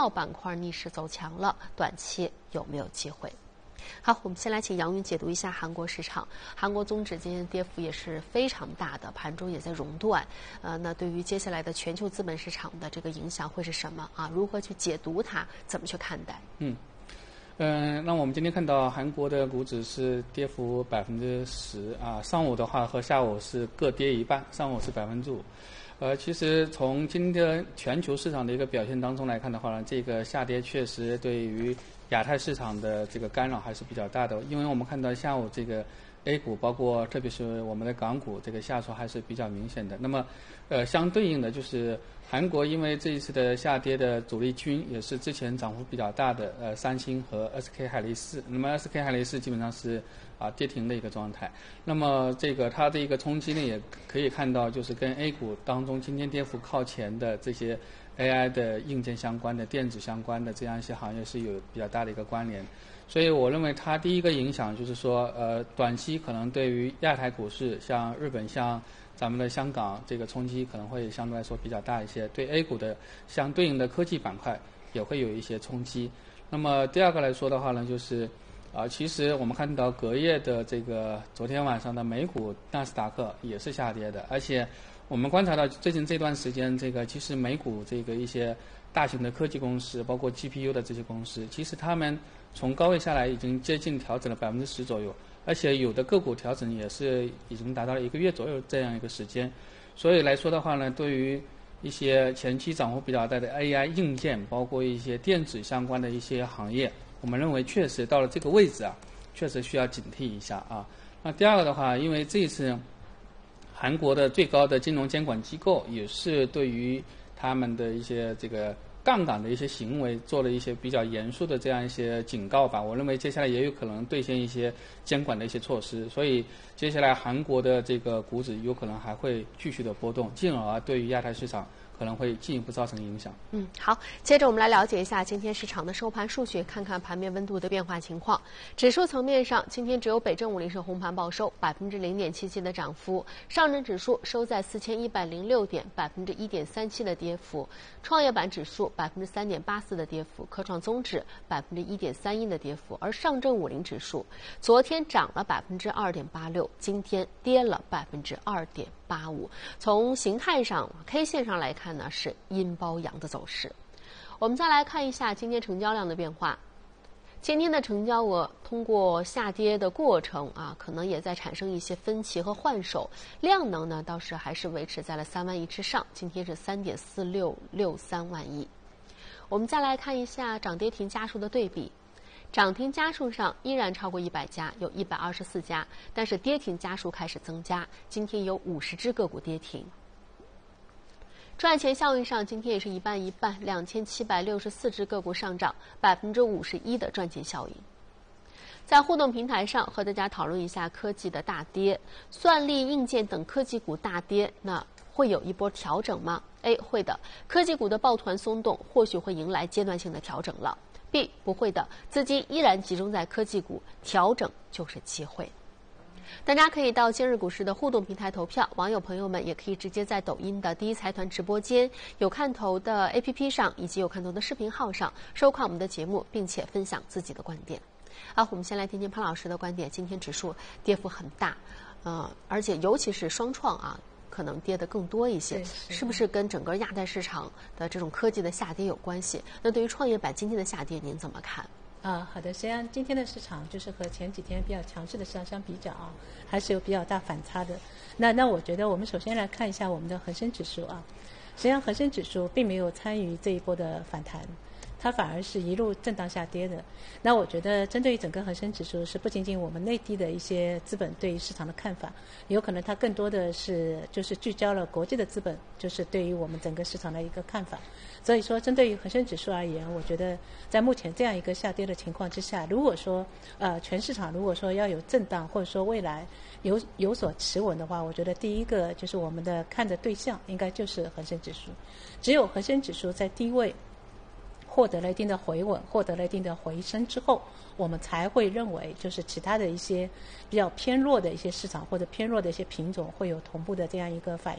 药板块逆势走强了，短期有没有机会？好，我们先来请杨云解读一下韩国市场。韩国综指今天跌幅也是非常大的，盘中也在熔断。那对于接下来的全球资本市场的这个影响会是什么啊？如何去解读它？怎么去看待？ 那我们今天看到韩国的股指是跌幅10%啊，上午的话和下午是各跌一半，上午是5%。其实从今天全球市场的一个表现当中来看的话呢，这个下跌确实对于亚太市场的这个干扰还是比较大的，因为我们看到下午这个 A 股，包括特别是我们的港股，这个下挫还是比较明显的。那么，相对应的就是韩国，因为这一次的下跌的主力军也是之前涨幅比较大的三星和 SK 海力士。那么 SK 海力士基本上是跌停的一个状态。那么这个它的一个冲击呢，也可以看到，就是跟 A 股当中今天跌幅靠前的这些 AI 的硬件相关的、电子相关的这样一些行业是有比较大的一个关联。所以我认为它第一个影响就是说，短期可能对于亚太股市，像日本、像咱们的香港，这个冲击可能会相对来说比较大一些。对 A 股的相对应的科技板块也会有一些冲击。那么第二个来说的话呢，就是其实我们看到隔夜的这个昨天晚上的美股纳斯达克也是下跌的，而且我们观察到最近这段时间，这个其实美股这个一些大型的科技公司，包括 GPU 的这些公司，其实他们从高位下来已经接近调整了10%左右，而且有的个股调整也是已经达到了1个月左右这样一个时间。所以来说的话呢，对于一些前期涨幅比较大的 AI 硬件，包括一些电子相关的一些行业，我们认为确实到了这个位置确实需要警惕一下啊。那第二个的话，因为这一次韩国的最高的金融监管机构也是对于他们的一些这个杠杆的一些行为做了一些比较严肃的这样一些警告吧。我认为接下来也有可能兑现一些监管的一些措施，所以接下来韩国的这个股指有可能还会继续的波动，进而对于亚太市场可能会进一步造成影响。 好，接着我们来了解一下今天市场的收盘数据，看看盘面温度的变化情况。指数层面上，今天只有北证50是红盘报收，0.77%的涨幅；上证指数收在4106点，1.37%的跌幅；创业板指数3.84%的跌幅；科创综指1.31%的跌幅。而上证50指数昨天涨了2.86%，今天跌了2.85%。从形态上 K 线上来看呢，是阴包阳的走势。我们再来看一下今天成交量的变化。今天的成交额通过下跌的过程可能也在产生一些分歧和换手，量能呢倒是还是维持在了3万亿之上，今天是3.4663万亿。我们再来看一下涨跌停家数的对比。涨停家数上依然超过100家，有124家，但是跌停家数开始增加，今天有50只个股跌停。赚钱效应上，今天也是一半一半，2764只个股上涨，51%的赚钱效应。在互动平台上和大家讨论一下科技的大跌，算力、硬件等科技股大跌，那会有一波调整吗？ A 会的，科技股的抱团松动或许会迎来阶段性的调整了。B 不会的，资金依然集中在科技股，调整就是机会。大家可以到今日股市的互动平台投票，网友朋友们也可以直接在抖音的第一财团直播间、有看头的 APP 上以及有看头的视频号上收看我们的节目，并且分享自己的观点。好，我们先来听听潘老师的观点。今天指数跌幅很大，而且尤其是双创可能跌得更多一些，是不是跟整个亚太市场的这种科技的下跌有关系？那对于创业板今天的下跌，您怎么看？ 好的，实际上今天的市场就是和前几天比较强势的市场相比较还是有比较大反差的。那我觉得我们首先来看一下我们的恒生指数实际上恒生指数并没有参与这一波的反弹，它反而是一路震荡下跌的。那我觉得针对于整个恒生指数，是不仅仅我们内地的一些资本对于市场的看法，有可能它更多的是就是聚焦了国际的资本，就是对于我们整个市场的一个看法。所以说针对于恒生指数而言，我觉得在目前这样一个下跌的情况之下，如果说全市场如果说要有震荡，或者说未来有所持稳的话，我觉得第一个就是我们的看的对象应该就是恒生指数。只有恒生指数在低位获得了一定的回稳，获得了一定的回升之后，我们才会认为就是其他的一些比较偏弱的一些市场或者偏弱的一些品种会有同步的这样一个反应。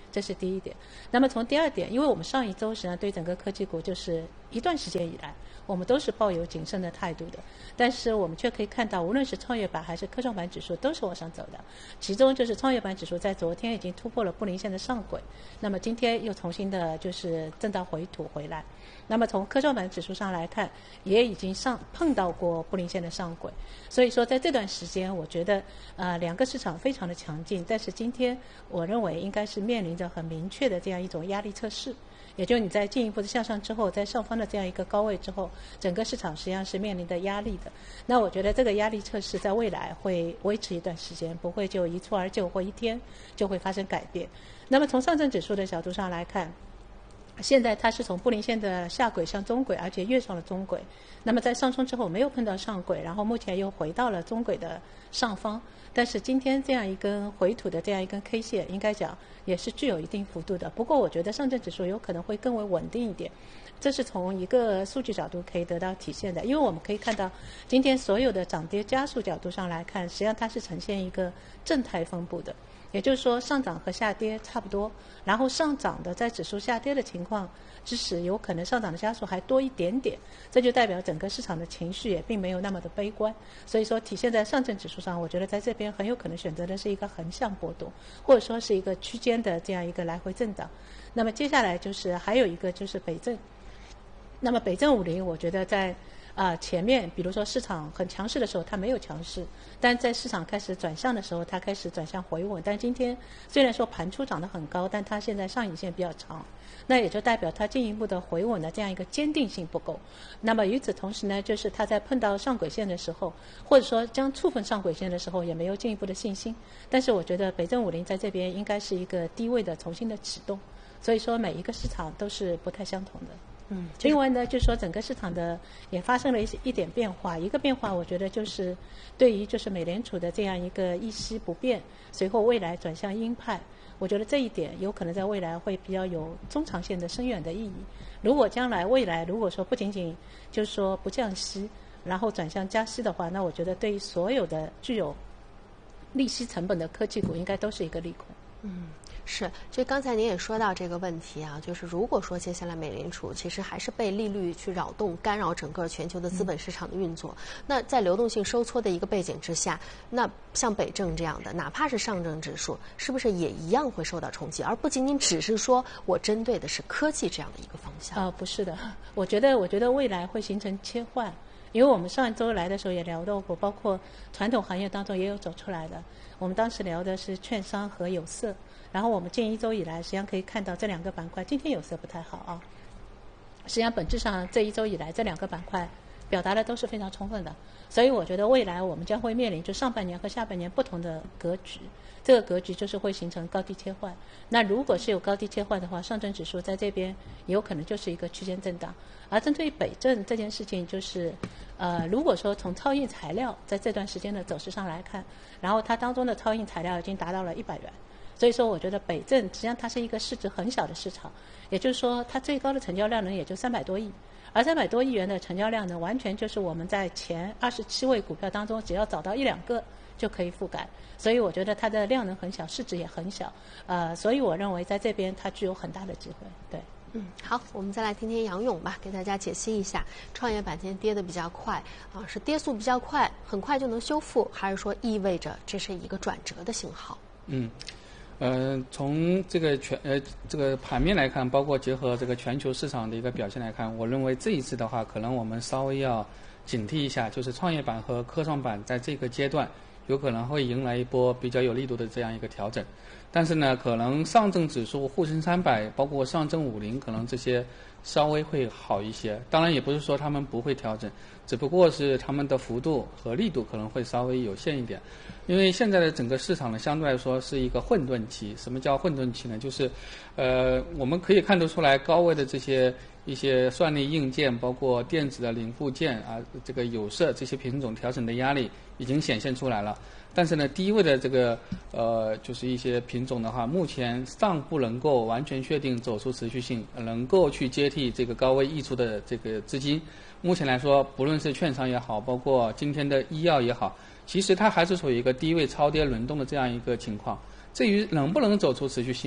这是第一点。那么从第二点，因为我们上一周实际上对整个科技股就是一段时间以来，我们都是抱有谨慎的态度的，但是我们却可以看到，无论是创业板还是科创板指数都是往上走的。其中就是创业板指数在昨天已经突破了布林线的上轨，那么今天又重新的就是震荡回吐回来。那么从科创板指数上来看，也已经碰到过布林线的上轨，所以说在这段时间，我觉得两个市场非常的强劲，但是今天我认为应该是面临着很明确的这样一种压力测试，也就是你在进一步的向上之后，在上方的这样一个高位之后，整个市场实际上是面临的压力的。那我觉得这个压力测试在未来会维持一段时间，不会就一蹴而就或一天就会发生改变。那么从上证指数的角度上来看，现在它是从布林线的下轨向中轨，而且跃上了中轨。那么在上冲之后没有碰到上轨，然后目前又回到了中轨的上方。但是今天这样一根回吐的这样一根 K 线，应该讲也是具有一定幅度的。不过我觉得上证指数有可能会更为稳定一点，这是从一个数据角度可以得到体现的。因为我们可以看到，今天所有的涨跌加速角度上来看，实际上它是呈现一个正态分布的。也就是说上涨和下跌差不多，然后上涨的在指数下跌的情况之时，有可能上涨的加速还多一点点，这就代表整个市场的情绪也并没有那么的悲观。所以说体现在上证指数上，我觉得在这边很有可能选择的是一个横向波动，或者说是一个区间的这样一个来回震荡。那么接下来就是还有一个就是北证，那么北证50，我觉得在前面比如说市场很强势的时候它没有强势，但在市场开始转向的时候它开始转向回稳。但今天虽然说盘初涨得很高，但它现在上影线比较长，那也就代表它进一步的回稳的这样一个坚定性不够。那么与此同时呢，就是它在碰到上轨线的时候，或者说将触碰上轨线的时候，也没有进一步的信心。但是我觉得北证50在这边应该是一个低位的重新的启动，所以说每一个市场都是不太相同的。另外呢，就是说整个市场的也发生了一点变化。一个变化，我觉得就是对于就是美联储的这样一个议息不变，随后未来转向鹰派，我觉得这一点有可能在未来会比较有中长线的深远的意义。如果将来未来如果说不仅仅就是说不降息，然后转向加息的话，那我觉得对于所有的具有利息成本的科技股应该都是一个利空。 是，就刚才您也说到这个问题啊，就是如果说接下来美联储其实还是被利率去扰动、干扰整个全球的资本市场的运作，那在流动性收缩的一个背景之下，那像北证这样的，哪怕是上证指数，是不是也一样会受到冲击，而不仅仅只是说我针对的是科技这样的一个方向？ 不是的，我觉得未来会形成切换。因为我们上一周来的时候也聊到过，包括传统行业当中也有走出来的。我们当时聊的是券商和有色，然后我们近一周以来，实际上可以看到这两个板块，今天有色不太好啊。实际上本质上这一周以来，这两个板块表达的都是非常充分的，所以我觉得未来我们将会面临就上半年和下半年不同的格局。这个格局就是会形成高低切换。那如果是有高低切换的话，上证指数在这边也有可能就是一个区间震荡。而针对于北证这件事情，就是如果说从超印材料在这段时间的走势上来看，然后它当中的超印材料已经达到了100元，所以说我觉得北证实际上它是一个市值很小的市场，也就是说它最高的成交量呢也就300多亿，而300多亿元的成交量呢，完全就是我们在前27位股票当中只要找到1-2个就可以覆盖，所以我觉得它的量能很小，市值也很小，所以我认为在这边它具有很大的机会。对。 好，我们再来听听杨勇吧，给大家解析一下创业板今天跌得比较快啊，是跌速比较快，很快就能修复，还是说意味着这是一个转折的信号？ 从这个盘面来看，包括结合这个全球市场的一个表现来看，我认为这一次的话，可能我们稍微要警惕一下，就是创业板和科创板在这个阶段有可能会迎来一波比较有力度的这样一个调整。但是呢，可能上证指数、沪深300，包括上证50，可能这些稍微会好一些。当然，也不是说他们不会调整，只不过是他们的幅度和力度可能会稍微有限一点。因为现在的整个市场呢，相对来说是一个混沌期。什么叫混沌期呢？就是我们可以看得出来，高位的一些算力硬件，包括电子的零部件啊，这个有色这些品种调整的压力已经显现出来了。但是呢，低位的这个就是一些品种的话，目前尚不能够完全确定走出持续性，能够去接替这个高位溢出的这个资金。目前来说，不论是券商也好，包括今天的医药也好，其实它还是处于一个低位超跌轮动的这样一个情况。至于能不能走出持续性，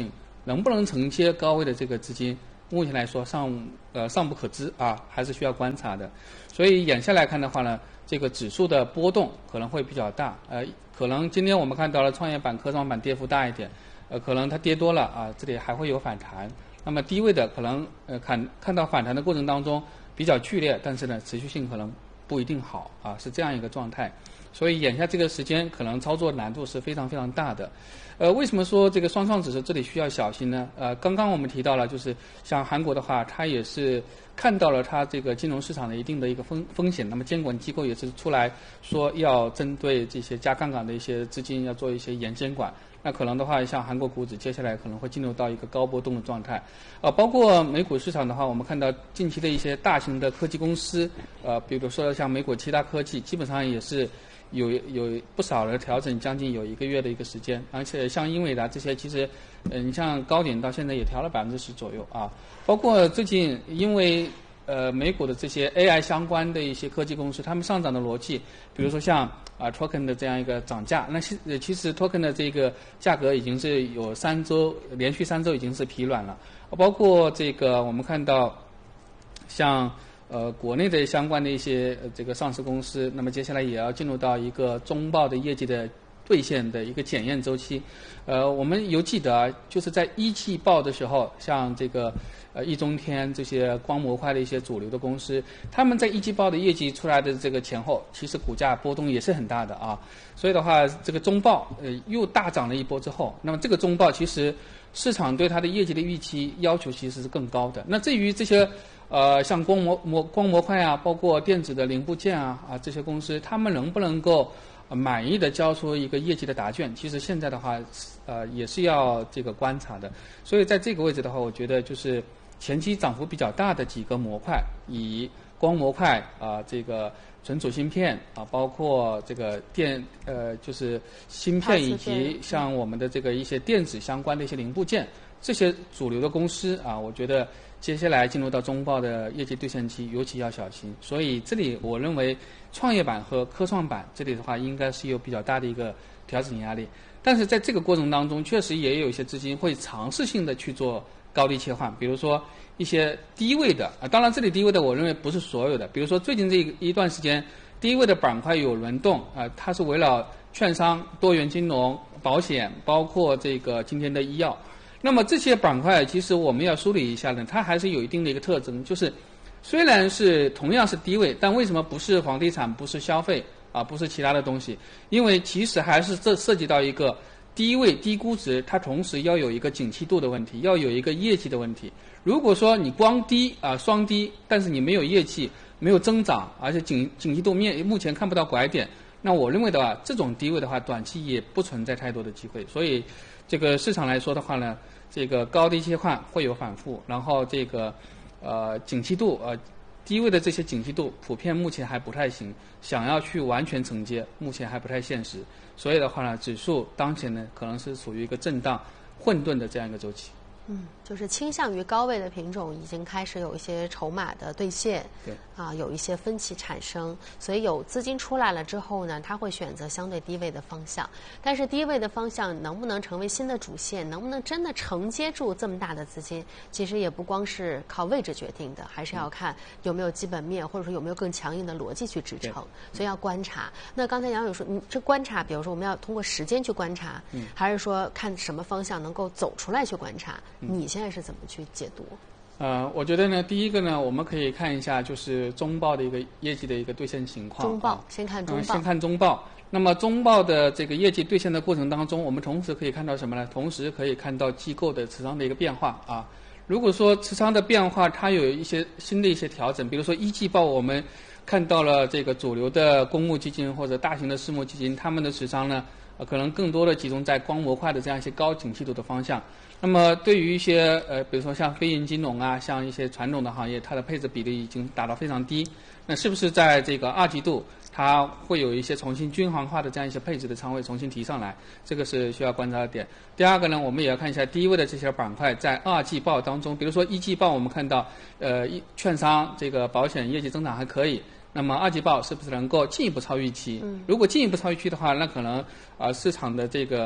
能不能承接高位的这个资金，目前来说尚不可知啊，还是需要观察的。所以眼下来看的话呢，这个指数的波动可能会比较大，可能今天我们看到了创业板、科创板跌幅大一点，可能它跌多了啊，这里还会有反弹。那么低位的可能看到反弹的过程当中比较剧烈，但是呢持续性可能不一定好啊，是这样一个状态。所以眼下这个时间可能操作难度是非常非常大的。为什么说这个双创指数这里需要小心呢？刚刚我们提到了，就是像韩国的话，它也是看到了它这个金融市场的一定的一个风险，那么监管机构也是出来说要针对这些加杠杆的一些资金要做一些严监管。那可能的话，像韩国股指接下来可能会进入到一个高波动的状态，包括美股市场的话，我们看到近期的一些大型的科技公司，比如说像美股7大科技，基本上也是有不少的调整，将近有1个月的一个时间，而且像英伟达这些，其实，你像高点到现在也调了10%左右啊，包括最近因为美股的这些 AI 相关的一些科技公司，他们上涨的逻辑，比如说像token 的这样一个涨价，那其实 token 的这个价格已经是有连续3周已经是疲软了，包括这个我们看到像国内的相关的一些这个上市公司，那么接下来也要进入到一个中报的业绩的兑现的一个检验周期。我们有记得啊，就是在1季报的时候，像这个易中天这些光模块的一些主流的公司，他们在1季报的业绩出来的这个前后，其实股价波动也是很大的啊。所以的话，这个中报又大涨了一波之后，那么这个中报其实市场对它的业绩的预期要求其实是更高的。那至于这些像光模块啊，包括电子的零部件啊这些公司，他们能不能够满意的交出一个业绩的答卷，其实现在的话也是要这个观察的。所以在这个位置的话，我觉得就是前期涨幅比较大的几个模块，以光模块这个存储芯片包括这个就是芯片以及像我们的这个一些电子相关的一些零部件，这些主流的公司我觉得接下来进入到中报的业绩兑现期，尤其要小心。所以这里我认为创业板和科创板这里的话，应该是有比较大的一个调整压力。但是在这个过程当中，确实也有一些资金会尝试性的去做高低切换，比如说一些低位的当然这里低位的我认为不是所有的，比如说最近这一段时间低位的板块有轮动它是围绕券商、多元金融、保险，包括这个今天的医药。那么这些板块其实我们要梳理一下呢，它还是有一定的一个特征，就是虽然是同样是低位，但为什么不是房地产，不是消费不是其他的东西？因为其实还是这涉及到一个低位低估值，它同时要有一个景气度的问题，要有一个业绩的问题。如果说你光低双低，但是你没有业绩，没有增长，而且景气度目前看不到拐点，那我认为的话，这种低位的话，短期也不存在太多的机会。所以这个市场来说的话呢，这个高低切换会有反复，然后这个景气度低位的这些景气度普遍目前还不太行，想要去完全承接目前还不太现实。所以的话呢，指数当前呢可能是处于一个震荡混沌的这样一个周期。 就是倾向于高位的品种已经开始有一些筹码的兑现， 对有一些分歧产生，所以有资金出来了之后呢，他会选择相对低位的方向。但是低位的方向能不能成为新的主线，能不能真的承接住这么大的资金，其实也不光是靠位置决定的，还是要看有没有基本面，或者说有没有更强硬的逻辑去支撑，所以要观察。那刚才杨勇说，你这观察，比如说我们要通过时间去观察，还是说看什么方向能够走出来去观察？你现在是怎么去解读？ 我觉得呢，第一个呢，我们可以看一下就是中报的一个业绩的一个兑现情况。 中报，先看中报。 先看中报。那么中报的这个业绩兑现的过程当中，我们同时可以看到什么呢？同时可以看到机构的持仓的一个变化如果说持仓的变化它有一些新的一些调整，比如说1季报我们看到了这个主流的公募基金或者大型的私募基金，他们的持仓呢可能更多的集中在光模块的这样一些高景气度的方向。那么对于一些比如说像非银金融像一些传统的行业，它的配置比例已经达到非常低，那是不是在这个2季度它会有一些重新均衡化的这样一些配置的仓位重新提上来，这个是需要观察的点。第二个呢，我们也要看一下低位的这些板块在2季报当中，比如说1季报我们看到券商这个保险业绩增长还可以，那么2季报是不是能够进一步超预期？如果进一步超预期的话，那可能市场的这个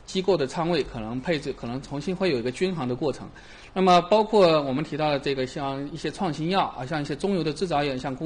机构的仓位可能配置可能重新会有一个均衡的过程。那么包括我们提到的这个像一些创新药啊，像一些中游的制造业，像